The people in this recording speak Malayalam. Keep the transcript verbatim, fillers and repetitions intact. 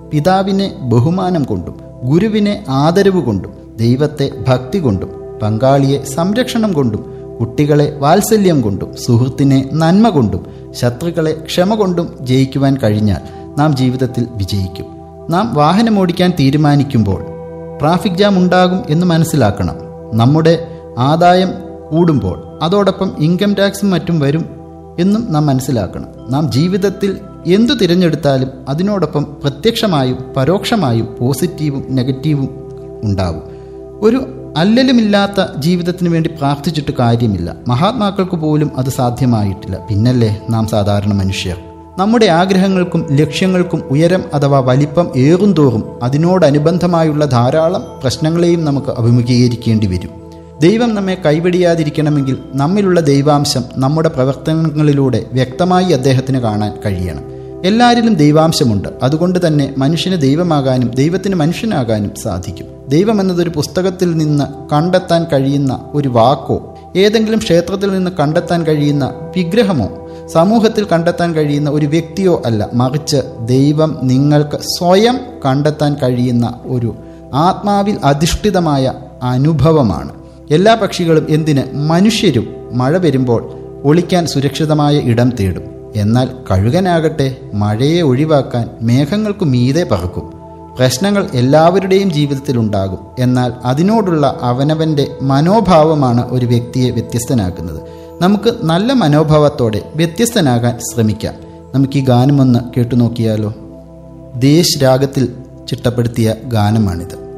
പിതാവിനെ ബഹുമാനം കൊണ്ടും ഗുരുവിനെ ആദരവ് കൊണ്ടും ദൈവത്തെ ഭക്തി കൊണ്ടും പങ്കാളിയെ സംരക്ഷണം കൊണ്ടും കുട്ടികളെ വാത്സല്യം കൊണ്ടും സുഹൃത്തിനെ നന്മ കൊണ്ടും ശത്രുക്കളെ ക്ഷമ കൊണ്ടും ജയിക്കുവാൻ കഴിഞ്ഞാൽ നാം ജീവിതത്തിൽ വിജയിക്കും. നാം വാഹനമോടിക്കാൻ തീരുമാനിക്കുമ്പോൾ ട്രാഫിക് ജാം ഉണ്ടാകും എന്ന് മനസ്സിലാക്കണം. നമ്മുടെ ആദായം കൂടുമ്പോൾ അതോടൊപ്പം ഇൻകം ടാക്സും മറ്റും വരും എന്നും നാം മനസ്സിലാക്കണം. നാം ജീവിതത്തിൽ എന്തു തിരഞ്ഞെടുത്താലും അതിനോടൊപ്പം പ്രത്യക്ഷമായും പരോക്ഷമായും പോസിറ്റീവും നെഗറ്റീവും ഉണ്ടാവും. ഒരു അല്ലലുമില്ലാത്ത ജീവിതത്തിന് വേണ്ടി പ്രാർത്ഥിച്ചിട്ട് കാര്യമില്ല. മഹാത്മാക്കൾക്ക് പോലും അത് സാധ്യമായിട്ടില്ല. പിന്നല്ലേ നാം സാധാരണ മനുഷ്യർ. നമ്മുടെ ആഗ്രഹങ്ങൾക്കും ലക്ഷ്യങ്ങൾക്കും ഉയരം അഥവാ വലിപ്പം ഏറുന്തോറും അതിനോടനുബന്ധമായുള്ള ധാരാളം പ്രശ്നങ്ങളെയും നമുക്ക് അഭിമുഖീകരിക്കേണ്ടി വരും. ദൈവം നമ്മെ കൈവെടിയാതിരിക്കണമെങ്കിൽ നമ്മിലുള്ള ദൈവാംശം നമ്മുടെ പ്രവർത്തനങ്ങളിലൂടെ വ്യക്തമായി അദ്ദേഹത്തിന് കാണാൻ കഴിയണം. എല്ലാവരിലും ദൈവാംശമുണ്ട്. അതുകൊണ്ട് തന്നെ മനുഷ്യന് ദൈവമാകാനും ദൈവത്തിന് മനുഷ്യനാകാനും സാധിക്കും. ദൈവം എന്നതൊരു പുസ്തകത്തിൽ നിന്ന് കണ്ടെത്താൻ കഴിയുന്ന ഒരു വാക്കോ ഏതെങ്കിലും ക്ഷേത്രത്തിൽ നിന്ന് കണ്ടെത്താൻ കഴിയുന്ന വിഗ്രഹമോ സമൂഹത്തിൽ കണ്ടെത്താൻ കഴിയുന്ന ഒരു വ്യക്തിയോ അല്ല. മറിച്ച് ദൈവം നിങ്ങൾക്ക് സ്വയം കണ്ടെത്താൻ കഴിയുന്ന ഒരു ആത്മാവിൽ അധിഷ്ഠിതമായ അനുഭവമാണ്. എല്ലാ പക്ഷികളും എന്തിന് മനുഷ്യരും മഴ വരുമ്പോൾ ഒളിക്കാൻ സുരക്ഷിതമായ ഇടം തേടും. എന്നാൽ കഴുകനാകട്ടെ മഴയെ ഒഴിവാക്കാൻ മേഘങ്ങൾക്കു മീതെ പറക്കും. പ്രശ്നങ്ങൾ എല്ലാവരുടെയും ജീവിതത്തിൽ ഉണ്ടാകും. എന്നാൽ അതിനോടുള്ള അവനവൻ്റെ മനോഭാവമാണ് ഒരു വ്യക്തിയെ വ്യത്യസ്തനാക്കുന്നത്. നമുക്ക് നല്ല മനോഭാവത്തോടെ വ്യത്യസ്തനാകാൻ ശ്രമിക്കാം. നമുക്ക് ഈ ഗാനമൊന്ന് കേട്ടുനോക്കിയാലോ? ദേശ് രാഗത്തിൽ ചിട്ടപ്പെടുത്തിയ ഗാനമാണിത്.